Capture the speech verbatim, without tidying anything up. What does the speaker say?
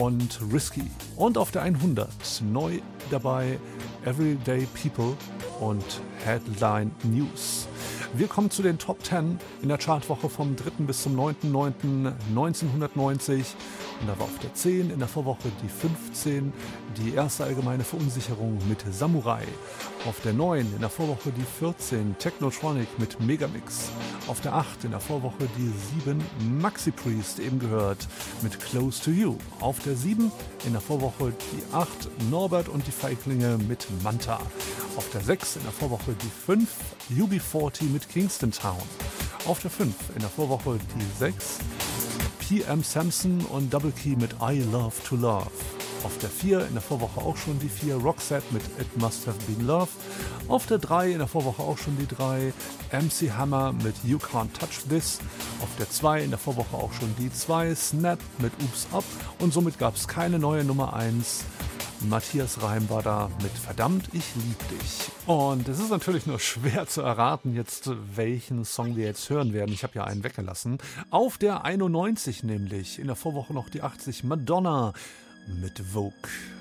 und Risky. Und auf der hundert neu dabei Everyday People und Headline News. Wir kommen zu den Top zehn in der Chartwoche vom dritten bis zum neunten neunten neunzehnhundertneunzig. Und da war auf der zehn in der Vorwoche die fünfzehn, die erste allgemeine Verunsicherung mit Samurai. Auf der neun in der Vorwoche die vierzehn, Technotronic mit Megamix. Auf der acht in der Vorwoche die sieben, Maxi Priest, eben gehört, mit Close to You. Auf der sieben in der Vorwoche die acht, Norbert und die Feiglinge mit Manta. Auf der sechs in der Vorwoche die fünf, U B vierzig mit Kingston Town. Auf der fünf in der Vorwoche die sechs, P M Samson und Double Key mit I Love to Love. Auf der vier in der Vorwoche auch schon die vier, Roxette mit It Must Have Been Love. Auf der drei in der Vorwoche auch schon die drei, M C Hammer mit You Can't Touch This. Auf der zwei in der Vorwoche auch schon die zwei, Snap mit Oops Up. Und somit gab es keine neue Nummer eins. Matthias Reim war da mit Verdammt, ich lieb dich. Und es ist natürlich nur schwer zu erraten jetzt, welchen Song wir jetzt hören werden. Ich habe ja einen weggelassen. Auf der einundneunzig nämlich, in der Vorwoche noch die achtzig, Madonna mit Vogue.